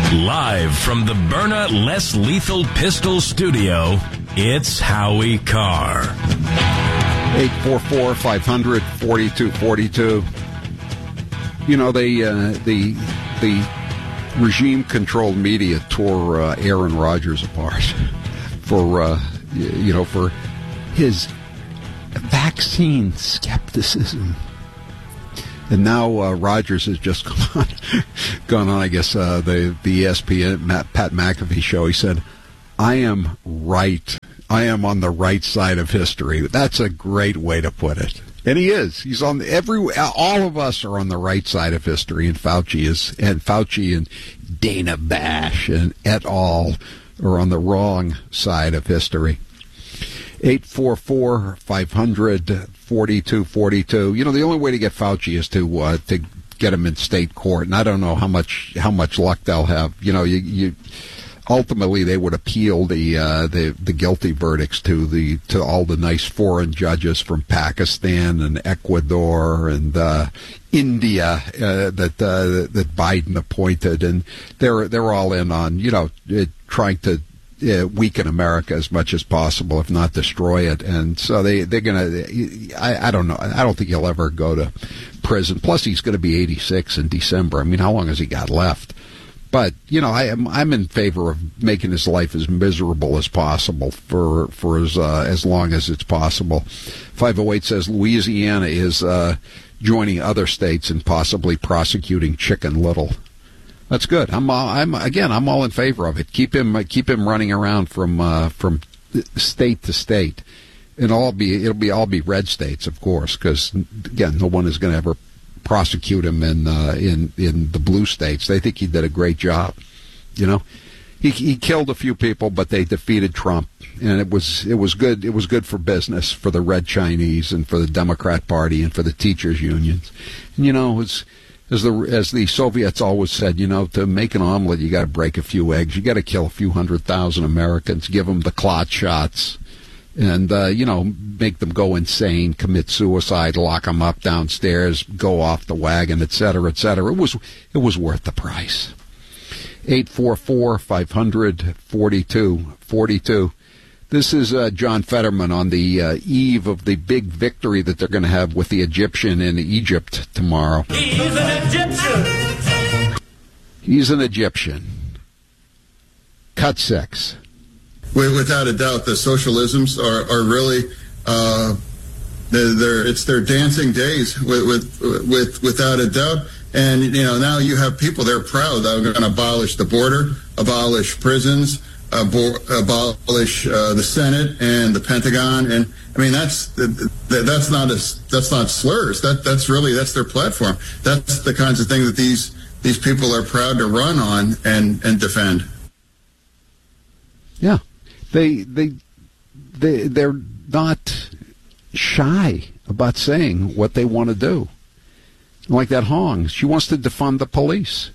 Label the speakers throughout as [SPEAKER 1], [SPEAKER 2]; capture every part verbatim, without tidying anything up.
[SPEAKER 1] Live from the Byrna Less Lethal Pistol Studio, it's Howie Carr.
[SPEAKER 2] eight four four, five hundred, forty-two forty-two. You know, they, uh, the the regime-controlled media tore uh, Aaron Rodgers apart for, uh, you know, for his vaccine skepticism. And now uh, Rodgers has just gone on, gone on I guess, uh, the, the E S P N Matt, Pat McAfee show. He said, I am right. I am on the right side of history. That's a great way to put it. And he is. He's on every. All of us are on the right side of history, and Fauci is, and Fauci and Dana Bash and et al. Are on the wrong side of history. eight four four, five hundred, forty-two forty-two. You know, the only way to get Fauci is to uh, to get him in state court, and I don't know how much how much luck they'll have. You know, you. you Ultimately, they would appeal the uh, the the guilty verdicts to the to all the nice foreign judges from Pakistan and Ecuador and uh, India uh, that uh, that Biden appointed, and they're they're all in on you know trying to uh, weaken America as much as possible, if not destroy it. And so they they're gonna. I, I don't know. I don't think he'll ever go to prison. Plus, he's going to be eighty-six in December. I mean, how long has he got left? But, you know, I am, I'm in favor of making his life as miserable as possible for for as, uh, as long as it's possible. five oh eight says Louisiana is uh, joining other states in possibly prosecuting Chicken Little. That's good. I'm, uh, I'm again, I'm all in favor of it. Keep him, uh, keep him running around from uh, from state to state, and all be it'll be all be red states, of course, because again, no one is going to ever prosecute him in uh, in in the blue states. They think he did a great job. You know, he he killed a few people, but they defeated Trump, and it was it was good. It was good for business, for the Red Chinese, and for the Democrat Party, and for the teachers' unions. And you know, as as the as the Soviets always said, you know, to make an omelet, you got to break a few eggs. You got to kill a few hundred thousand Americans, give them the clot shots. And, uh, you know, make them go insane, commit suicide, lock them up downstairs, go off the wagon, et cetera, et cetera. It was, it was worth the price. eight four four, five hundred, forty-two forty-two. This is uh, John Fetterman on the uh, eve of the big victory that they're going to have with the Egyptian in Egypt tomorrow.
[SPEAKER 3] He's an Egyptian.
[SPEAKER 2] He's an Egyptian. Cut six.
[SPEAKER 4] Without a doubt, the socialisms are, are really uh, they're, they're, it's their dancing days with, with with without a doubt. And you know, now you have people they're proud that are going to abolish the border, abolish prisons, abo- abolish uh, the Senate and the Pentagon. And I mean, that's that's not a, that's not slurs. That that's really that's their platform. That's the kinds of thing that these these people are proud to run on and and defend.
[SPEAKER 2] Yeah. They they they they're not shy about saying what they want to do. Like that Hong, she wants to defund the police.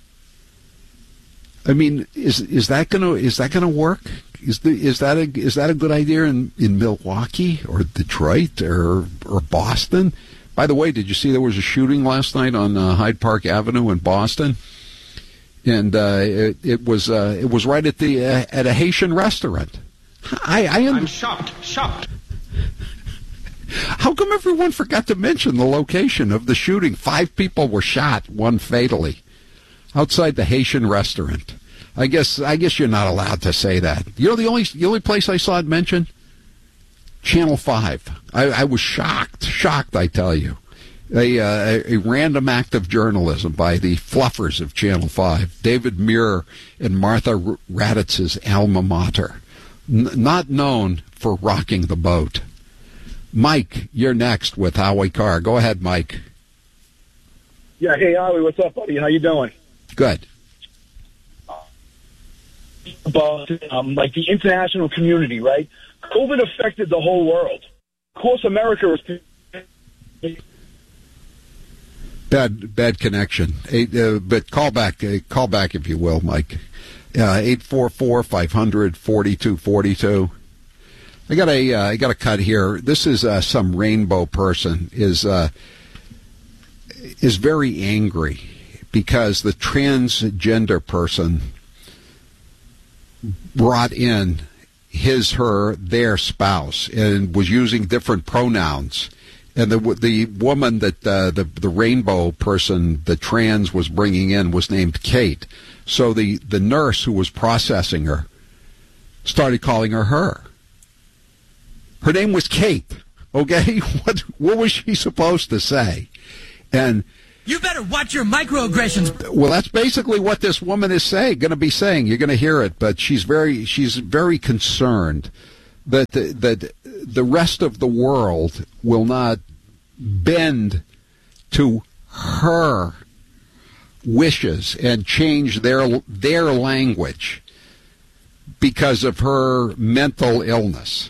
[SPEAKER 2] I mean, is is that gonna is that gonna work? Is the is that a is that a good idea in, in Milwaukee or Detroit or or Boston? By the way, did you see there was a shooting last night on uh, Hyde Park Avenue in Boston? And uh, it, it was uh, it was right at the uh, at a Haitian restaurant. I, I am
[SPEAKER 5] I'm shocked, shocked.
[SPEAKER 2] How come everyone forgot to mention the location of the shooting? Five people were shot, one fatally, outside the Haitian restaurant. I guess I guess you're not allowed to say that. You know the only the only place I saw it mentioned? Channel five. I, I was shocked, shocked, I tell you. A, uh, a random act of journalism by the fluffers of Channel five, David Muir and Martha Raditz's alma mater. N- not known for rocking the boat. Mike, you're next with Howie Carr. Go ahead, Mike.
[SPEAKER 6] Yeah, hey, Howie, what's up, buddy? How you doing?
[SPEAKER 2] Good.
[SPEAKER 6] About um, like the international community, right? COVID affected the whole world. Of course, America was...
[SPEAKER 2] Bad, bad connection. Eight, uh, but call back, uh, call back if you will, Mike. Uh, eight four four, five hundred, forty-two forty-two. I got a, uh, I got a cut here. This is uh, some rainbow person is uh, is very angry because the transgender person brought in his, her, their spouse and was using different pronouns. And the the woman that uh, the the rainbow person, the trans, was bringing in was named Kate. So the, the nurse who was processing her started calling her her. Her name was Kate. Okay, what what was she supposed to say? And
[SPEAKER 5] you better watch your microaggressions.
[SPEAKER 2] Well, that's basically what this woman is saying. Going to be saying. You're going to hear it, but she's very she's very concerned that the, that the rest of the world will not bend to her wishes and change their their language because of her mental illness.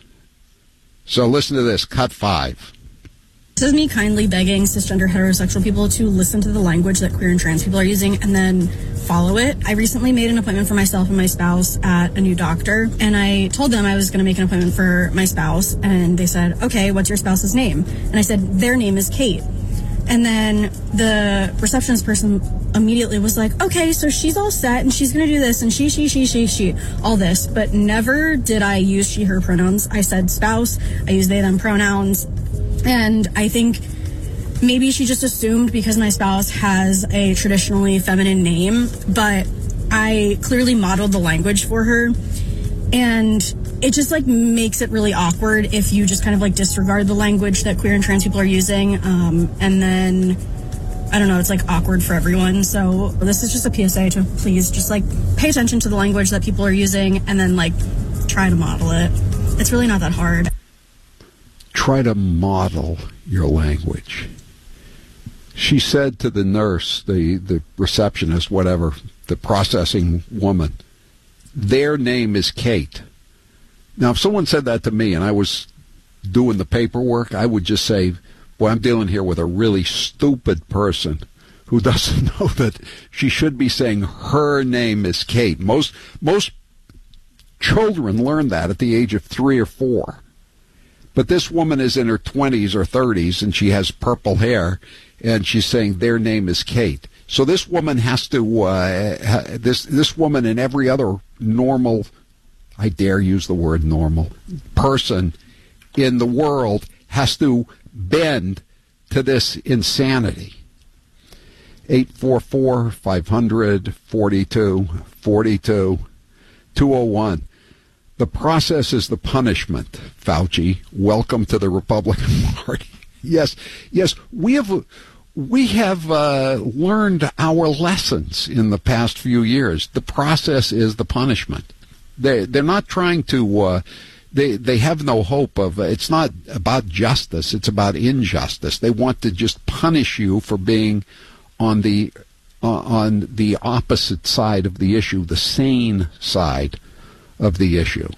[SPEAKER 2] So listen to this, cut five.
[SPEAKER 7] This is me kindly begging cisgender heterosexual people to listen to the language that queer and trans people are using and then follow it. I recently made an appointment for myself and my spouse at a new doctor, and I told them I was going to make an appointment for my spouse, and they said, okay, what's your spouse's name? And I said, their name is Kate. And then the receptionist person immediately was like, okay, so she's all set and she's going to do this and she, she, she, she, she, all this. But never did I use she, her pronouns. I said spouse. I used they, them pronouns. And I think maybe she just assumed because my spouse has a traditionally feminine name, but I clearly modeled the language for her. And it just like makes it really awkward if you just kind of like disregard the language that queer and trans people are using. Um, and then, I don't know, it's like awkward for everyone. So this is just a P S A to please just like pay attention to the language that people are using and then like try to model it. It's really not that hard.
[SPEAKER 2] Try to model your language. She said to the nurse, the, the receptionist, whatever, the processing woman, their name is Kate. Now, if someone said that to me and I was doing the paperwork, I would just say, boy, I'm dealing here with a really stupid person who doesn't know that she should be saying her name is Kate. Most most children learn that at the age of three or four. But this woman is in her twenties or thirties, and she has purple hair, and she's saying their name is Kate. So this woman has to, uh, this this woman and every other normal, I dare use the word normal, person in the world has to bend to this insanity. eight four four, five hundred, forty-two forty-two, two oh one. The process is the punishment, Fauci. Welcome to the Republican Party. Yes, yes, we have we have uh, learned our lessons in the past few years. The process is the punishment. They they're not trying to. Uh, they they have no hope of. Uh, it's not about justice. It's about injustice. They want to just punish you for being on the uh, on the opposite side of the issue, the sane side of the issue.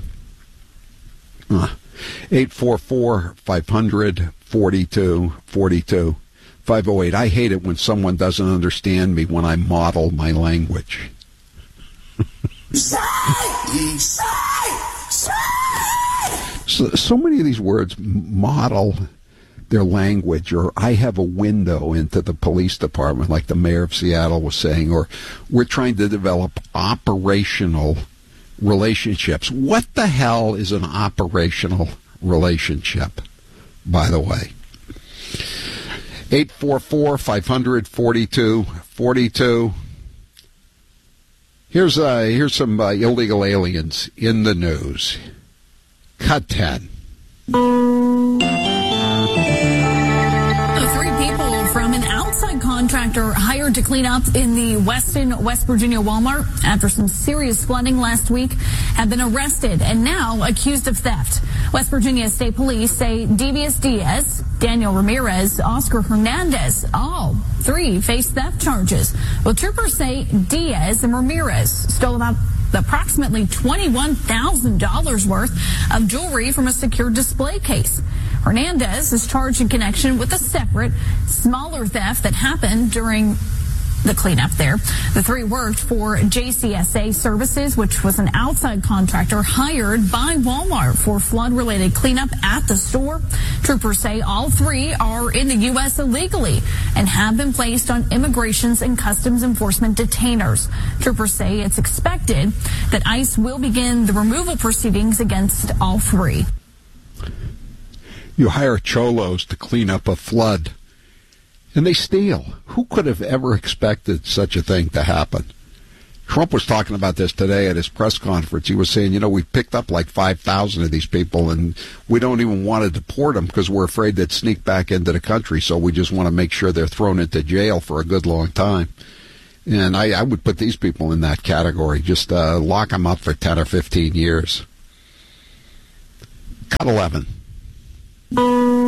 [SPEAKER 2] Uh, eight four four, five hundred, forty-two forty-two, five oh eight. I hate it when someone doesn't understand me when I model my language. so, so many of these words model their language, or I have a window into the police department, like the mayor of Seattle was saying, or we're trying to develop operational relationships. What the hell is an operational relationship, by the way? eight four four, five hundred, forty-two forty-two. Here's uh, here's some uh, illegal aliens in the news. Cut ten.
[SPEAKER 8] Contractor hired to clean up in the Weston, West Virginia Walmart after some serious flooding last week have been arrested and now accused of theft. West Virginia State Police say Devious Diaz, Daniel Ramirez, Oscar Hernandez, all three face theft charges. Well, troopers say Diaz and Ramirez stole about approximately twenty-one thousand dollars worth of jewelry from a secure display case. Hernandez is charged in connection with a separate, smaller theft that happened during the cleanup there. The three worked for J C S A Services, which was an outside contractor hired by Walmart for flood-related cleanup at the store. Troopers say all three are in the U S illegally and have been placed on immigrations and customs enforcement detainers. Troopers say it's expected that ICE will begin the removal proceedings against all three.
[SPEAKER 2] You hire cholos to clean up a flood, and they steal. Who could have ever expected such a thing to happen? Trump was talking about this today at his press conference. He was saying, you know, we picked up like five thousand of these people, and we don't even want to deport them because we're afraid they'd sneak back into the country, so we just want to make sure they're thrown into jail for a good long time. And I, I would put these people in that category. Just uh, lock them up for ten or fifteen years. Cut eleven.
[SPEAKER 9] Lisa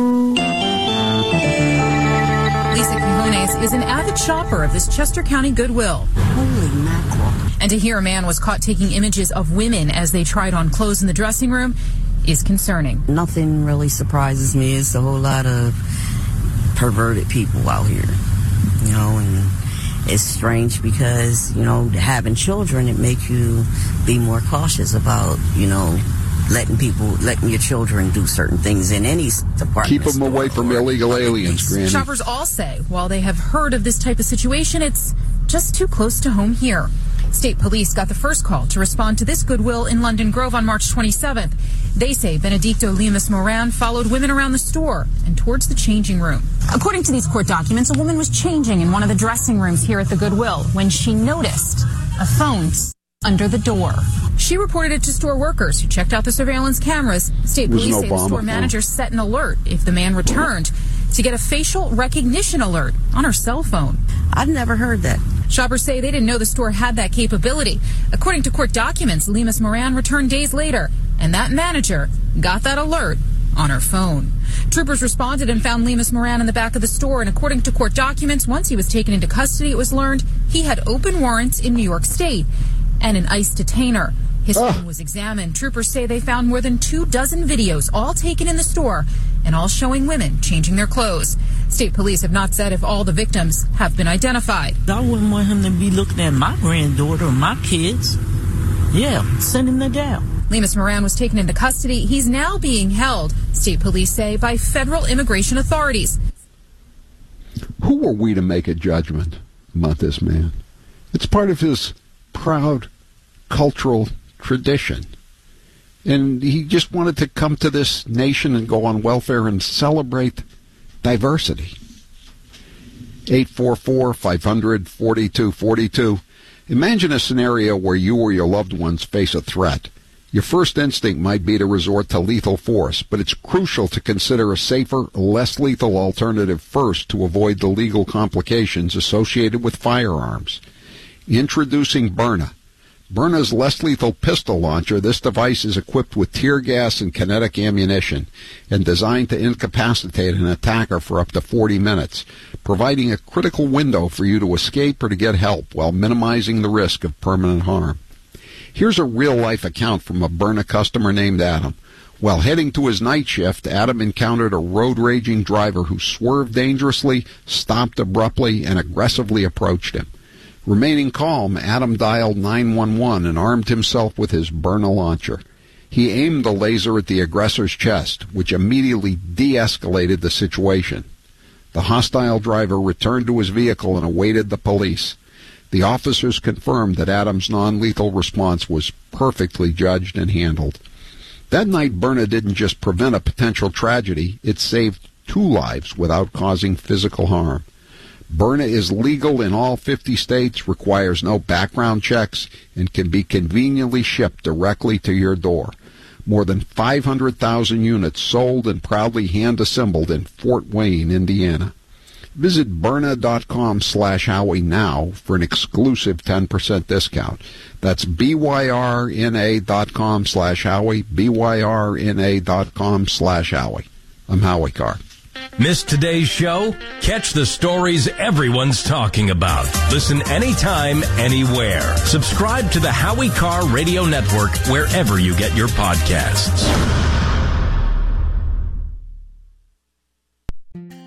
[SPEAKER 9] Quijones is an avid shopper of this Chester County Goodwill.
[SPEAKER 10] Holy mackerel.
[SPEAKER 9] And to hear a man was caught taking images of women as they tried on clothes in the dressing room is concerning.
[SPEAKER 10] Nothing really surprises me. It's a whole lot of perverted people out here, you know, and it's strange because, you know, having children, it makes you be more cautious about, you know, letting people, letting your children do certain things in any department.
[SPEAKER 2] Keep them away from illegal aliens, Granny.
[SPEAKER 9] Shoppers all say while they have heard of this type of situation, it's just too close to home here. State police got the first call to respond to this Goodwill in London Grove on March twenty-seventh. They say Benedicto Lemus Moran followed women around the store and towards the changing room. According to these court documents, a woman was changing in one of the dressing rooms here at the Goodwill when she noticed a phone under the door. She reported it to store workers who checked out the surveillance cameras. State police say the store manager set an alert if the man returned to get a facial recognition alert on her cell phone.
[SPEAKER 10] I've never heard that.
[SPEAKER 9] Shoppers say they didn't know the store had that capability. According to court documents, Lemus Moran returned days later, and that manager got that alert on her phone. Troopers responded and found Lemus Moran in the back of the store, and according to court documents, once he was taken into custody, it was learned he had open warrants in New York State and an ICE detainer. His oh. phone was examined. Troopers say they found more than two dozen videos, all taken in the store, and all showing women changing their clothes. State police have not said if all the victims have been identified.
[SPEAKER 11] I wouldn't want him to be looking at my granddaughter or my kids. Yeah, send him to jail.
[SPEAKER 9] Lemus Moran was taken into custody. He's now being held, state police say, by federal immigration authorities.
[SPEAKER 2] Who were we to make a judgment about this man? It's part of his proud cultural tradition. And he just wanted to come to this nation and go on welfare and celebrate diversity. eight four four, five hundred, forty-two forty-two. Imagine a scenario where you or your loved ones face a threat. Your first instinct might be to resort to lethal force, but it's crucial to consider a safer, less lethal alternative first to avoid the legal complications associated with firearms. Introducing Byrna. Byrna's less lethal pistol launcher. This device is equipped with tear gas and kinetic ammunition and designed to incapacitate an attacker for up to forty minutes, providing a critical window for you to escape or to get help while minimizing the risk of permanent harm. Here's a real-life account from a Byrna customer named Adam. While heading to his night shift, Adam encountered a road-raging driver who swerved dangerously, stopped abruptly, and aggressively approached him. Remaining calm, Adam dialed nine one one and armed himself with his Byrna launcher. He aimed the laser at the aggressor's chest, which immediately de-escalated the situation. The hostile driver returned to his vehicle and awaited the police. The officers confirmed that Adam's non-lethal response was perfectly judged and handled. That night, Byrna didn't just prevent a potential tragedy, it saved two lives without causing physical harm. Byrna is legal in all fifty states, requires no background checks, and can be conveniently shipped directly to your door. More than five hundred thousand units sold and proudly hand-assembled in Fort Wayne, Indiana. Visit Byrna.com slash Howie now for an exclusive ten percent discount. That's B-Y-R-N-A dot com slash Howie, B-Y-R-N-A dot com slash Howie. I'm Howie Carr.
[SPEAKER 1] Missed today's show? Catch the stories everyone's talking about. Listen anytime, anywhere. Subscribe to the Howie Carr Radio Network wherever you get your podcasts.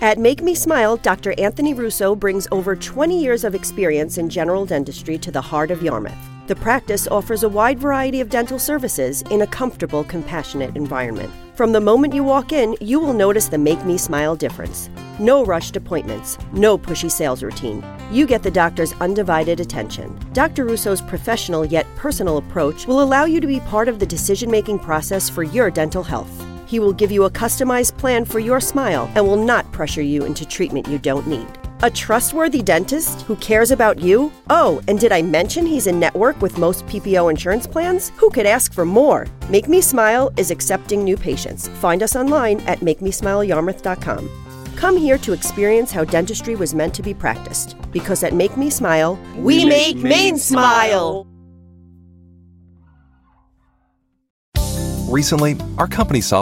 [SPEAKER 12] At Make Me Smile, Doctor Anthony Russo brings over twenty years of experience in general dentistry to the heart of Yarmouth. The practice offers a wide variety of dental services in a comfortable, compassionate environment. From the moment you walk in, you will notice the Make Me Smile difference. No rushed appointments, no pushy sales routine. You get the doctor's undivided attention. Doctor Russo's professional yet personal approach will allow you to be part of the decision-making process for your dental health. He will give you a customized plan for your smile and will not pressure you into treatment you don't need. A trustworthy dentist who cares about you? Oh, and did I mention he's in network with most P P O insurance plans? Who could ask for more? Make Me Smile is accepting new patients. Find us online at make me smile yarmouth dot com. Come here to experience how dentistry was meant to be practiced. Because at Make Me Smile, we, we make Maine smile.
[SPEAKER 13] Recently, our company saw